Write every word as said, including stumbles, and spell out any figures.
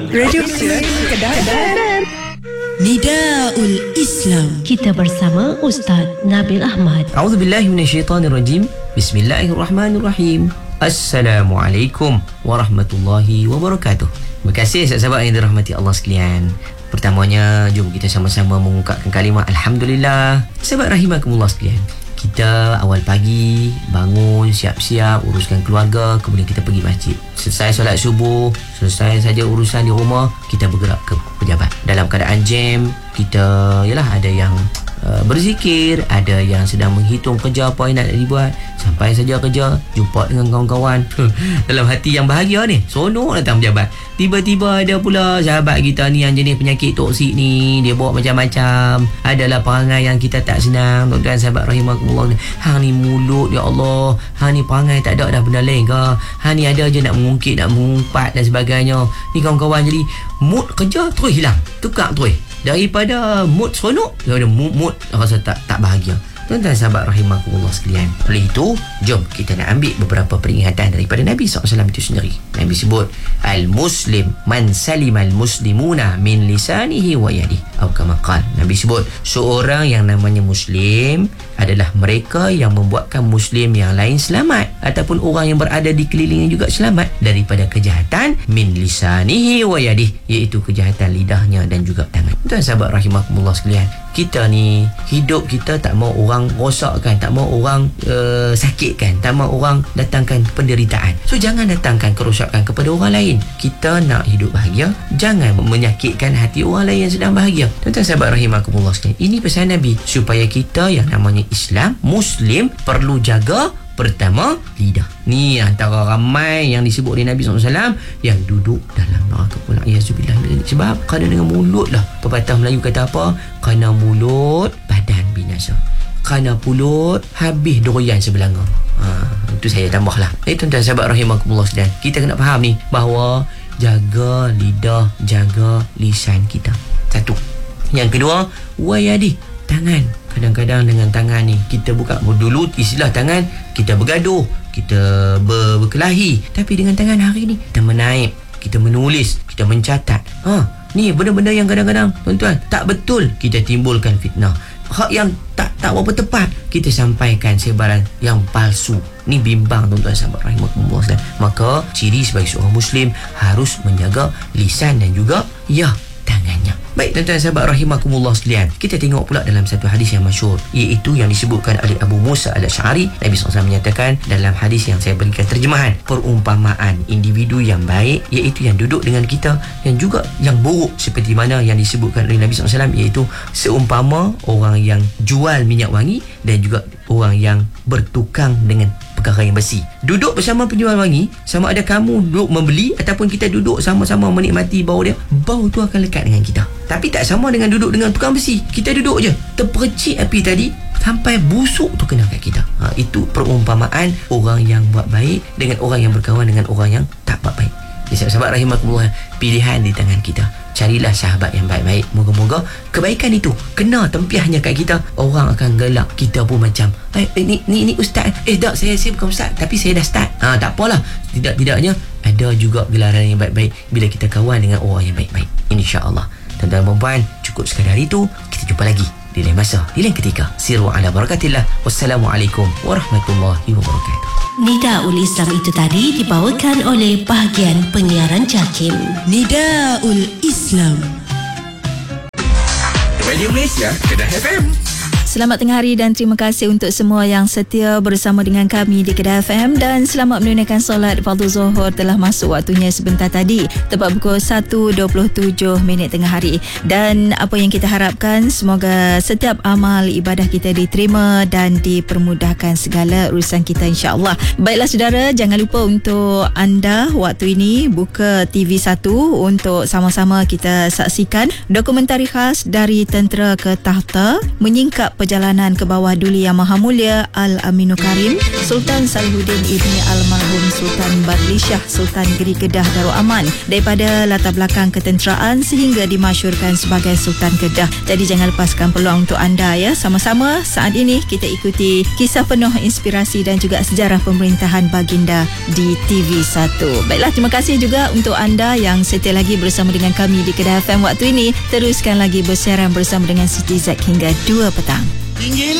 Radio Kedah. Nidaul Islam. Kita bersama Ustaz Nabil Ahmad. A'udzubillahi minasyaitanirrajim. Bismillahirrahmanirrahim. Assalamualaikum warahmatullahi wabarakatuh. Terima kasih sahabat-sahabat yang dirahmati Allah sekalian. Pertamanya, jom kita sama-sama mengungkapkan kalimah Alhamdulillah. Sahabat rahimakumullah sekalian, kita awal pagi bangun, siap-siap uruskan keluarga, kemudian kita pergi masjid. Selesai solat subuh, selesai saja urusan di rumah, kita bergerak ke pejabat. Dalam keadaan jam, kita yalah ada yang uh, berzikir, ada yang sedang menghitung kerja apa yang nak dibuat. Sampai saja kerja, jumpa dengan kawan-kawan. Dalam hati yang bahagia ni, sonok datang pejabat. Tiba-tiba ada pula sahabat kita ni yang jenis penyakit toksik ni, dia bawa macam-macam. Adalah perangai yang kita tak senang. Tuan-tuan sahabat rahimakumullah, hang ni mulut, ya Allah, hang ni perangai tak ada dah benda lain ke? Hang ni ada je nak mengungkit, nak mengumpat dan sebagainya. Ni kawan-kawan jadi mood kerja terus hilang, tukar terus. Daripada mood seronok, daripada mood, mood rasa tak tak bahagia. Tuan-tuan sahabat rahimakumullah sekalian, oleh itu, jom kita nak ambil beberapa peringatan daripada Nabi sallallahu alaihi wasallam itu sendiri. Nabi sebut, Al-Muslim man salimal muslimuna min lisanihi wa yadihi, atau kama qala. Nabi sebut, seorang yang namanya Muslim adalah mereka yang membuatkan Muslim yang lain selamat, ataupun orang yang berada di kelilingnya juga selamat daripada kejahatan min lisanihi wa yadihi, iaitu kejahatan lidahnya dan juga tangan. Tuan sahabat rahimakumullah sekalian, kita ni hidup kita tak mau orang rosakkan, tak mau orang uh, sakitkan, tak mau orang datangkan penderitaan. So jangan datangkan kerosakan kepada orang lain. Kita nak hidup bahagia, jangan menyakitkan hati orang lain yang sedang bahagia. Tuan-tuan sahabat rahimakumullah sekalian, ini pesan Nabi supaya kita yang namanya Islam, Muslim, perlu jaga pertama lidah. Ni antara ramai yang disebut oleh Nabi sallallahu alaihi wasallam yang duduk dalam neraka pula. Yazubillah. Sebab kerana dengan mulut lah. Pepatah Melayu kata apa? Kerana mulut badan binasa, kerana mulut habis durian sebelanga. Ha, itu saya tambahlah. Eh tuan-tuan sahabat rahimakumullah sekalian, kita kena faham ni bahawa jaga lidah, jaga lisan kita. Satu. Yang kedua, wayadi, tangan. Kadang-kadang dengan tangan ni kita buka, dulu istilah tangan kita bergaduh, kita ber, berkelahi, tapi dengan tangan hari ni kita menaip, kita menulis, kita mencatat. Ha, ni benda-benda yang kadang-kadang tuan-tuan tak betul, kita timbulkan fitnah. Hak yang tak tak berapa tepat, kita sampaikan sebaran yang palsu. Ni bimbang tuan-tuan sahabat rahimakumullah. Maka ciri sebagai seorang Muslim harus menjaga lisan dan juga ya tangannya. Baik tuan-tuan sahabat rahimakumullah sekalian, kita tengok pula dalam satu hadis yang masyhur, iaitu yang disebutkan oleh Abu Musa Al-Asy'ari. Nabi sallallahu alaihi wasallam menyatakan dalam hadis yang saya berikan terjemahan, perumpamaan individu yang baik iaitu yang duduk dengan kita, yang juga yang buruk seperti mana yang disebutkan oleh Nabi sallallahu alaihi wasallam, iaitu seumpama orang yang jual minyak wangi dan juga orang yang bertukang dengan perkara yang besi. Duduk bersama penjual wangi, sama ada kamu duduk membeli ataupun kita duduk sama-sama menikmati bau dia, bau tu akan lekat dengan kita. Tapi tak sama dengan duduk dengan tukang besi. Kita duduk je, terpercik api tadi sampai busuk tu kena kat kita. Ha, itu perumpamaan orang yang buat baik dengan orang yang berkawan dengan orang yang tak buat baik. Jadi sahabat rahimakumullah, pilihan di tangan kita. Carilah sahabat yang baik-baik. Moga-moga kebaikan itu kena tempiahnya kat kita, orang akan gelak. Kita pun macam, eh, eh ni, ni ni ustaz. Eh tak, saya saya bukan ustaz, tapi saya dah start. Ha, tak apalah. Tidak-tidaknya ada juga gelaran yang baik-baik bila kita kawan dengan orang yang baik-baik. InsyaAllah. Tuan-tuan dan puan, cukup sekadar itu. Kita jumpa lagi di lain masa, di lain ketika. Siru ala barakatillah. Wassalamualaikum warahmatullahi wabarakatuh. Nidaul Islam itu tadi dibawakan oleh bahagian penyiaran JAKIM. Nidaul Islam. Radio Malaysia, Kedah F M. Selamat tengah hari dan terima kasih untuk semua yang setia bersama dengan kami di Kedah F M, dan selamat menunaikan solat fardu zuhur. Telah masuk waktunya sebentar tadi, tepat pukul satu dua puluh tujuh minit tengah hari. Dan apa yang kita harapkan, semoga setiap amal ibadah kita diterima dan dipermudahkan segala urusan kita, insya-Allah. Baiklah saudara, jangan lupa untuk anda waktu ini buka T V satu untuk sama-sama kita saksikan dokumentari khas dari Tentera ke Takhta, menyingkap perjalanan ke bawah Duli Yang Maha Mulia Al-Aminu Karim Sultan Salihuddin Ibni Almarhum Sultan Badlishah Sultan Geri Kedah Darul Aman daripada latar belakang ketenteraan sehingga dimasyhurkan sebagai Sultan Kedah. Jadi jangan lepaskan peluang untuk anda ya. Sama-sama saat ini kita ikuti kisah penuh inspirasi dan juga sejarah pemerintahan baginda di T V satu. Baiklah, terima kasih juga untuk anda yang setia lagi bersama dengan kami di Kedah F M waktu ini. Teruskan lagi bersiaran bersama dengan Siti Z hingga dua petang.